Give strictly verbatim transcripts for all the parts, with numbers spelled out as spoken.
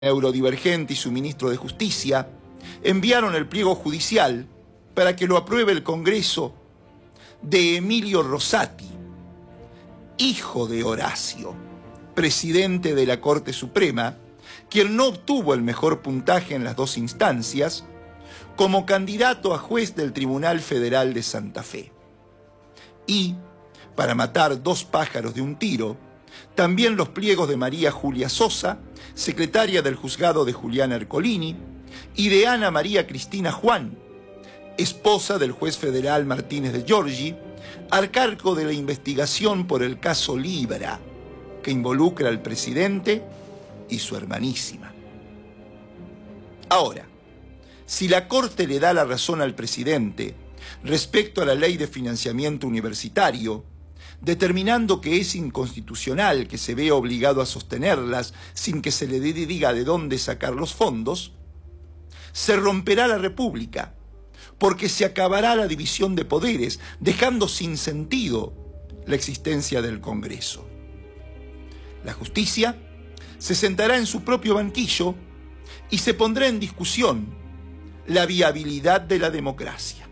Eurodivergente y su ministro de Justicia enviaron el pliego judicial para que lo apruebe el Congreso de Emilio Rosati, hijo de Horacio, presidente de la Corte Suprema, quien no obtuvo el mejor puntaje en las dos instancias, como candidato a juez del Tribunal Federal de Santa Fe. Y, para matar dos pájaros de un tiro, también los pliegos de María Julia Sosa, secretaria del juzgado de Julián Ercolini, y de Ana María Cristina Juan, esposa del juez federal Martínez de Giorgi, al cargo de la investigación por el caso Libra, que involucra al presidente y su hermanísima. Ahora, si la Corte le da la razón al presidente respecto a la ley de financiamiento universitario, determinando que es inconstitucional que se vea obligado a sostenerlas sin que se le diga de dónde sacar los fondos, se romperá la República, porque se acabará la división de poderes, dejando sin sentido la existencia del Congreso. La justicia se sentará en su propio banquillo y se pondrá en discusión la viabilidad de la democracia.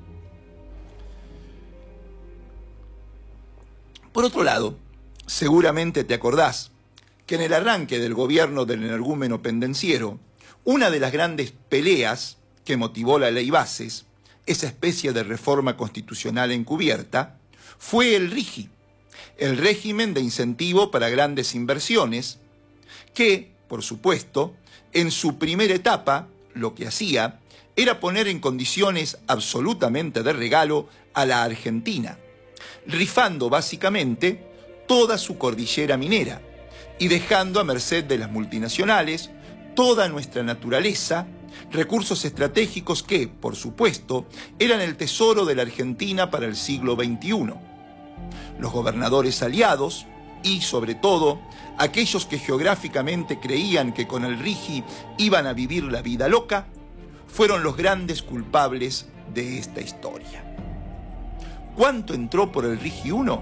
Por otro lado, seguramente te acordás que en el arranque del gobierno del energúmeno pendenciero, una de las grandes peleas que motivó la ley Bases, esa especie de reforma constitucional encubierta, fue el RIGI, el régimen de incentivo para grandes inversiones, que, por supuesto, en su primera etapa, lo que hacía era poner en condiciones absolutamente de regalo a la Argentina, rifando básicamente toda su cordillera minera y dejando a merced de las multinacionales toda nuestra naturaleza, recursos estratégicos que, por supuesto, eran el tesoro de la Argentina para el siglo veintiuno. Los gobernadores aliados y, sobre todo, aquellos que geográficamente creían que con el RIGI iban a vivir la vida loca, fueron los grandes culpables de esta historia. ¿Cuánto entró por el RIGI uno?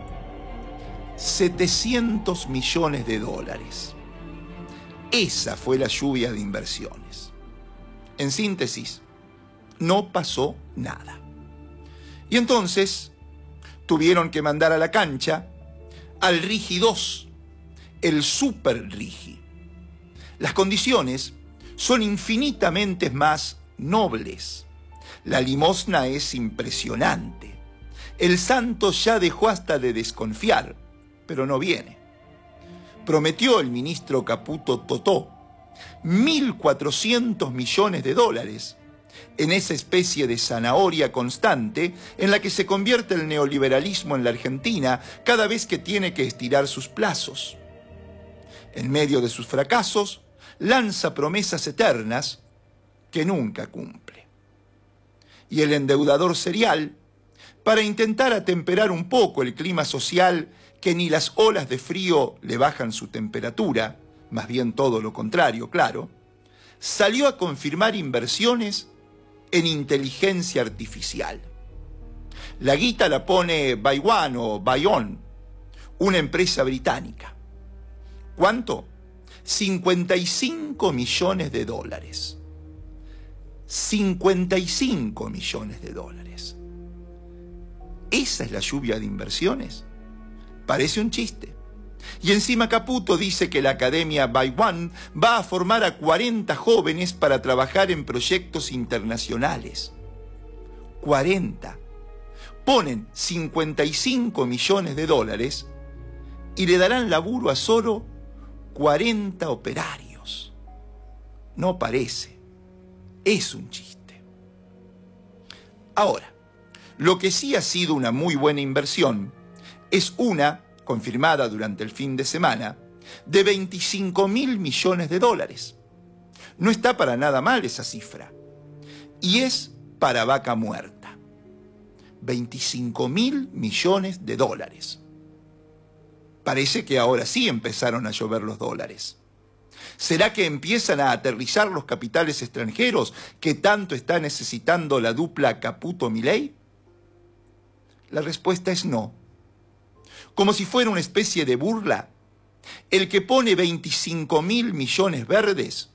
setecientos millones de dólares. Esa fue la lluvia de inversiones. En síntesis, no pasó nada. Y entonces tuvieron que mandar a la cancha al RIGI dos, el Super RIGI. Las condiciones son infinitamente más nobles. La limosna es impresionante. El santo ya dejó hasta de desconfiar, pero no viene. Prometió el ministro Caputo Totó mil cuatrocientos millones de dólares en esa especie de zanahoria constante en la que se convierte el neoliberalismo en la Argentina cada vez que tiene que estirar sus plazos. En medio de sus fracasos, lanza promesas eternas que nunca cumple. Y el endeudador serial, para intentar atemperar un poco el clima social que ni las olas de frío le bajan su temperatura, más bien todo lo contrario, claro, salió a confirmar inversiones en inteligencia artificial. La guita la pone Baiwan o Bayon, una empresa británica. ¿Cuánto? cincuenta y cinco millones de dólares. cincuenta y cinco millones de dólares. ¿Esa es la lluvia de inversiones? Parece un chiste. Y encima Caputo dice que la Academia Baiwan va a formar a cuarenta jóvenes para trabajar en proyectos internacionales. cuarenta. Ponen cincuenta y cinco millones de dólares y le darán laburo a solo cuarenta operarios. No parece. Es un chiste. Ahora, lo que sí ha sido una muy buena inversión es una, confirmada durante el fin de semana, de veinticinco mil millones de dólares. No está para nada mal esa cifra. Y es para vaca muerta. veinticinco mil millones de dólares. Parece que ahora sí empezaron a llover los dólares. ¿Será que empiezan a aterrizar los capitales extranjeros que tanto está necesitando la dupla Caputo-Milei? La respuesta es no. Como si fuera una especie de burla, el que pone veinticinco mil millones verdes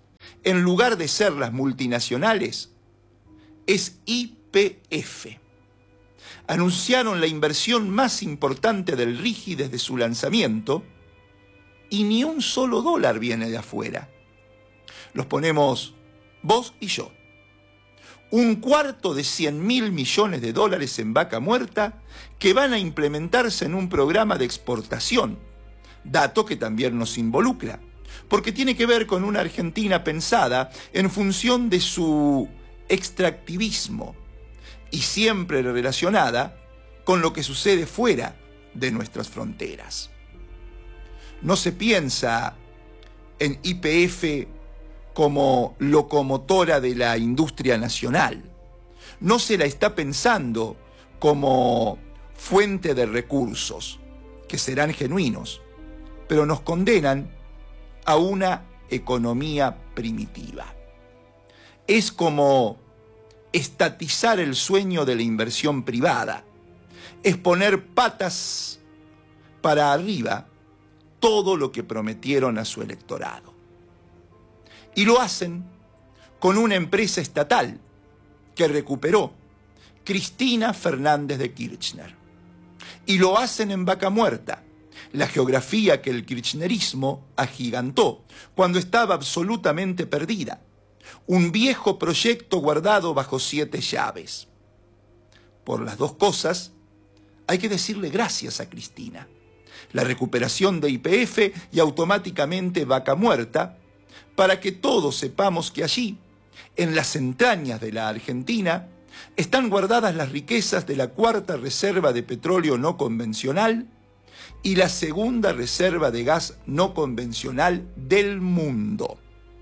en lugar de ser las multinacionales, es Y P F. Anunciaron la inversión más importante del RIGI desde su lanzamiento y ni un solo dólar viene de afuera. Los ponemos vos y yo. Un cuarto de cien mil millones de dólares en Vaca Muerta que van a implementarse en un programa de exportación, dato que también nos involucra, porque tiene que ver con una Argentina pensada en función de su extractivismo y siempre relacionada con lo que sucede fuera de nuestras fronteras. No se piensa en Y P F como locomotora de la industria nacional. No se la está pensando como fuente de recursos, que serán genuinos, pero nos condenan a una economía primitiva. Es como estatizar el sueño de la inversión privada, es poner patas para arriba todo lo que prometieron a su electorado. Y lo hacen con una empresa estatal que recuperó, Cristina Fernández de Kirchner. Y lo hacen en Vaca Muerta, la geografía que el kirchnerismo agigantó cuando estaba absolutamente perdida. Un viejo proyecto guardado bajo siete llaves. Por las dos cosas, hay que decirle gracias a Cristina. La recuperación de Y P F y automáticamente Vaca Muerta, para que todos sepamos que allí, en las entrañas de la Argentina, están guardadas las riquezas de la cuarta reserva de petróleo no convencional y la segunda reserva de gas no convencional del mundo.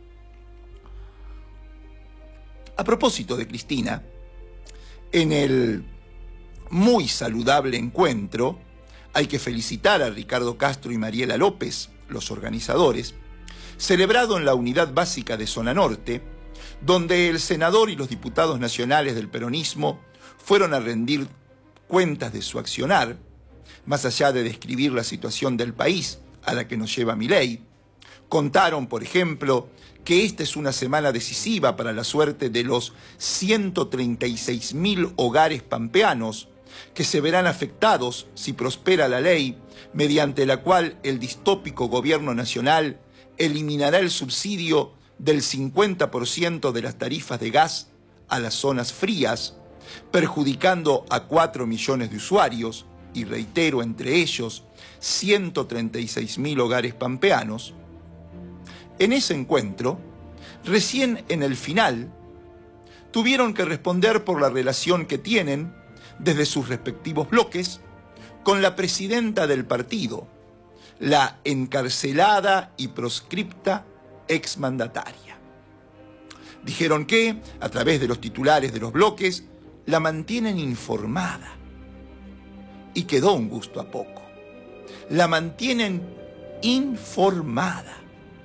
A propósito de Cristina, en el muy saludable encuentro, hay que felicitar a Ricardo Castro y Mariela López, los organizadores, celebrado en la Unidad Básica de Zona Norte, donde el senador y los diputados nacionales del peronismo fueron a rendir cuentas de su accionar, más allá de describir la situación del país a la que nos lleva Milei. Contaron, por ejemplo, que esta es una semana decisiva para la suerte de los ciento treinta y seis mil hogares pampeanos que se verán afectados si prospera la ley mediante la cual el distópico gobierno nacional eliminará el subsidio del cincuenta por ciento de las tarifas de gas a las zonas frías, perjudicando a cuatro millones de usuarios, y reitero, entre ellos, ciento treinta y seis mil hogares pampeanos. En ese encuentro, recién en el final, tuvieron que responder por la relación que tienen, desde sus respectivos bloques, con la presidenta del partido, la encarcelada y proscripta exmandataria. Dijeron que, a través de los titulares de los bloques, la mantienen informada. Y quedó un gusto a poco. La mantienen informada.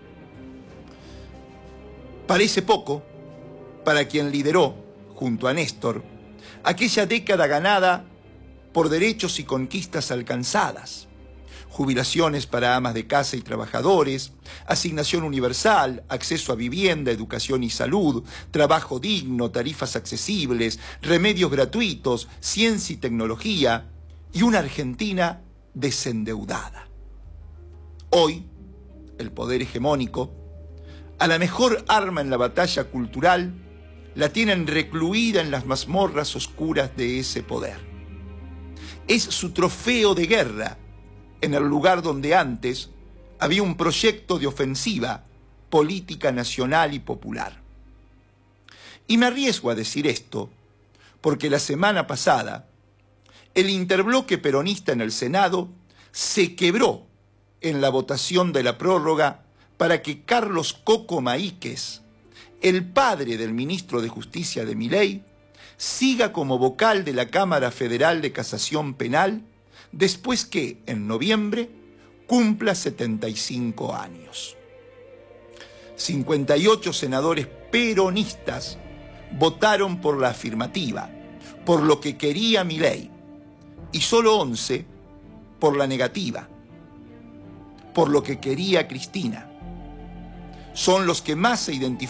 Parece poco para quien lideró, junto a Néstor, aquella década ganada por derechos y conquistas alcanzadas. Jubilaciones para amas de casa y trabajadores, asignación universal, acceso a vivienda, educación y salud, trabajo digno, tarifas accesibles, remedios gratuitos, ciencia y tecnología, y una Argentina desendeudada. Hoy, el poder hegemónico, a la mejor arma en la batalla cultural, la tienen recluida en las mazmorras oscuras de ese poder. Es su trofeo de guerra, en el lugar donde antes había un proyecto de ofensiva política nacional y popular. Y me arriesgo a decir esto, porque la semana pasada, el interbloque peronista en el Senado se quebró en la votación de la prórroga para que Carlos Coco Maíquez, el padre del ministro de Justicia de Milei, siga como vocal de la Cámara Federal de Casación Penal después que, en noviembre, cumpla setenta y cinco años. cincuenta y ocho senadores peronistas votaron por la afirmativa, por lo que quería Milei, y solo once por la negativa, por lo que quería Cristina. Son los que más se identifican